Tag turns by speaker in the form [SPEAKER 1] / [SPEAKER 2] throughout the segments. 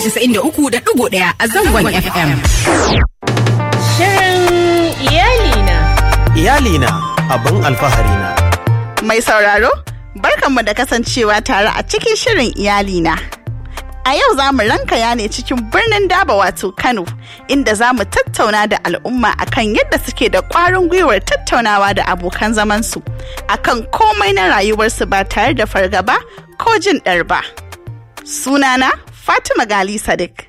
[SPEAKER 1] 93.1 a zangon FM.
[SPEAKER 2] Shirin iyalina.
[SPEAKER 3] Iyalina abin alfaharina.
[SPEAKER 4] Mai sauraro, barkanmu da kasancewa tare a cikin shirin iyalina. A yau za mu rankaya ne cikin birnin Daba wato Kano, inda za mu tattauna da al'umma akan yadda suke da ƙwarin gwiwar tattaunawa da abokan zamansu akan komai na rayuwarsu ba tare da fargaba ko jin ɗar ba. Sunana Fatima Gali Sadiq.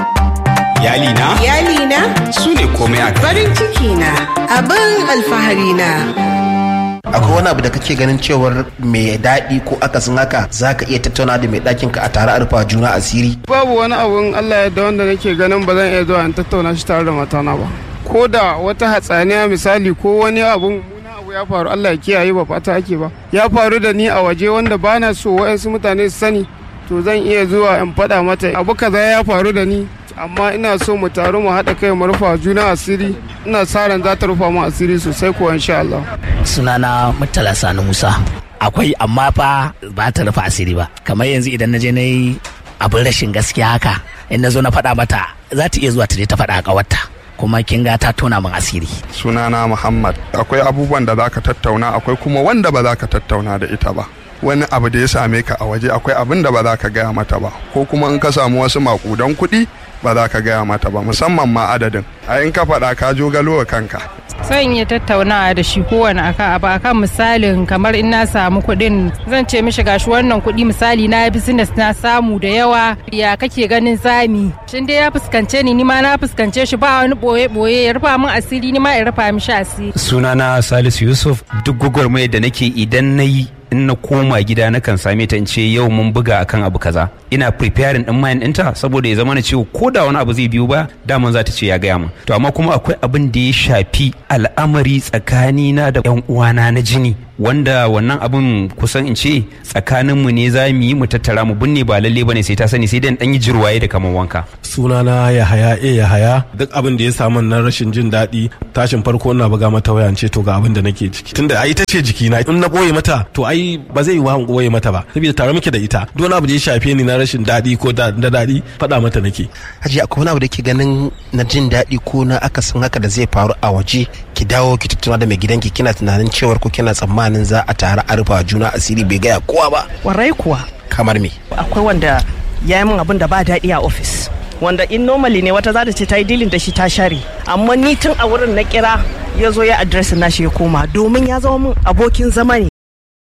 [SPEAKER 5] Iyalina
[SPEAKER 6] su ne komai a
[SPEAKER 5] farin ciki na abin alfahari na.
[SPEAKER 3] Akwai wani abu da kake ganin cewar mai daɗi ko akasin haka za ka iya tattauna da mai ɗakin ka a tare a rufa juna asiri?
[SPEAKER 7] Babu wani abun Allah yadda wanda nake ganin ba zan iya zuwa in tattauna shi tare da matana ba. Ko da wata hatsaniya misali ko wani abun abu ya faru, Allah ya kiyaye, ba fata ake ba. Ya faru da ni a waje wanda bana so waɗansu mutane su sani, to zan iya zuwa in faɗa mata abu kaza ya faru da ni, amma ina so mu taru mu haɗa kai mu rufa juna asiri. Ina sa ran za ta rufa mu asiri sosai ko insha Allah.
[SPEAKER 8] Sunana Murtala Sani Musa. Akwai amma fa ba ta rufa asiri ba. Kamar yanzu idan na je na yi abin rashin gaskiya haka, in na zo na faɗa mata za ta iya zuwa ta je ta faɗa a ƙawarta, kuma kin ga ta tona min asiri.
[SPEAKER 6] Sunana Muhammad. Akwai abubuwan da za ka tattauna, akwai kuma wanda ba za ka tattauna da ita ba. Wani abu da ya same ka a waje akwai abin da ba za ka gaya mata ba, ko kuma in ka samu wasu makudan kuɗi ba za ka gaya mata ba, musamman ma adadin. A in ka faɗa ka jogalo wa kanka.
[SPEAKER 2] Zan iya tattaunawa da shi kowane akan misalin kamar in na samu kuɗin zan ce mishi gashi wannan kuɗi misali na business na samu da yawa, ya kake ganin zami. Shin dai ya fuskance ni ma na fuskance shi, ba wani boye ya rufa min asiri ni ma ya rufa mishi asiri.
[SPEAKER 9] Sunana Salisu Yusuf. Duk gwagwarmayar da nake idan na yi, in na koma gida na kan same ta in ce yau mun buga akan abu kaza, ina preparing din mind ɗinta saboda ya zama na cewa ko da wani abu zai biyo ba daman za ta ce ya gaya min. To amma kuma akwai abin da ya shafi al'amari tsakanina da yan uwana na jini, wanda wannan abin kusan in ce tsakaninmu ne za mu yi mu tattara mu binne, ba lalle bane sai ta sani, sai dai dan yi jirwaye da kaman wanka.
[SPEAKER 10] Sunana Yahaya. Duk abin da ya samu na rashin jin daɗi, tashin farko ina buga mata waya ce to ga abin da nake ciki, tunda ai ta ce jikina in na boye mata to ai ba zai yi wa boye mata ba, saboda tare muke da ita. Duk wani abu da ya shafe ni na rashin daɗi ko da daɗi faɗa mata nake.
[SPEAKER 3] Haji, akwai wani abu da ke ganin na jin daɗi ko na akasin haka da zai faru a waje, ki dawo ki tattauna da mai gidanki kina tunanin cewar ko kina tsammanin za a tare a rufa juna asiri bai gaya kowa ba?
[SPEAKER 11] Warai kuwa.
[SPEAKER 3] Kamar me?
[SPEAKER 11] Akwai wanda ya yi min abin da ba daɗi a ofis, wanda in normally ne wata za ta ce ta yi dilin da shi ta share, amma ni tun a wurin na kira ya zo ya adresin nashi ya koma, domin ya zama min abokin zama ne.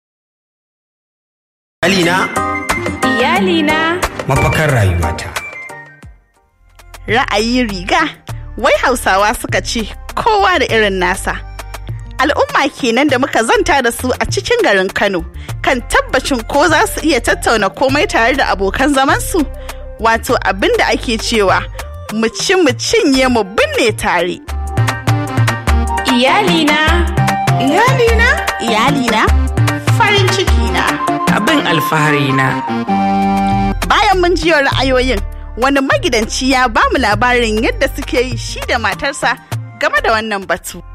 [SPEAKER 1] Iyalina
[SPEAKER 6] Mafakar rayuwata.
[SPEAKER 4] Ra'ayi riga, wai Hausawa suka ce kowa da irin nasa. Al'umma kenan da muka zanta da su a cikin garin Kano kan tabbacin ko za su iya tattauna komai tare da abokan zamansu, wato abin da ake cewa mu ci mu cinye mu binne tare.
[SPEAKER 1] Iyalina
[SPEAKER 4] farin ciki na
[SPEAKER 5] Abin alfahari na.
[SPEAKER 4] Bayan mun jiyo ra'ayoyin, wani magidanci ya ba mu labarin yadda suke yi shi da matarsa game da wannan batu.